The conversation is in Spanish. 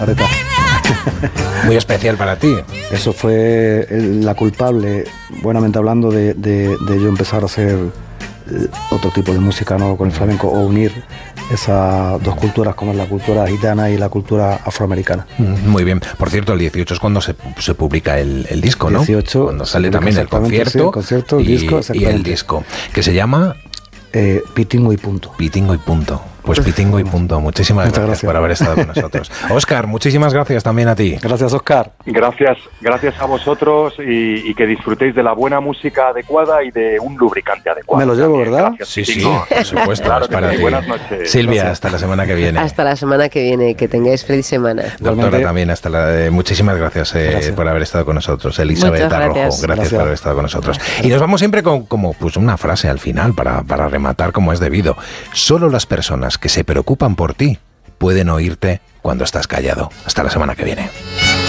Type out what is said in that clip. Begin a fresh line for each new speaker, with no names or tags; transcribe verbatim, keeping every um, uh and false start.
Areta.
Muy especial para ti.
Eso fue la culpable, buenamente hablando, de, de, de yo empezar a hacer otro tipo de música, ¿no?, con el flamenco, o unir esas dos culturas, como es la cultura gitana y la cultura afroamericana.
Muy bien. Por cierto, el dieciocho es cuando se, se publica el, el disco, ¿no?
dieciocho,
cuando sale también el concierto,
sí, el concierto el
y,
disco,
y el disco, que se llama...
Eh, Pitingo y punto.
Pitingo y punto. Pues Pitingo y punto. Muchísimas gracias, gracias por haber estado con nosotros. Óscar, muchísimas gracias también a ti.
Gracias, Óscar.
Gracias, gracias a vosotros y, y que disfrutéis de la buena música adecuada y de un lubricante adecuado.
Me lo llevo,
también.
¿verdad?
Gracias,
sí, sí,
Pitingo.
por supuesto.
Claro
Es para
sí.
ti.
Buenas noches.
Silvia,
Gracias.
hasta la semana que viene.
Hasta la semana que viene. Que tengáis feliz semana.
Doctora,
Igualmente.
también, hasta la, eh, muchísimas gracias, eh, gracias por haber estado con nosotros. Elizabeth
Muchas
Arrojo,
gracias.
gracias,
Gracias.
por haber estado con nosotros. Y nos vamos siempre con como pues una frase al final para, para rematar como es debido. Solo las personas que se preocupan por ti pueden oírte cuando estás callado. Hasta la semana que viene.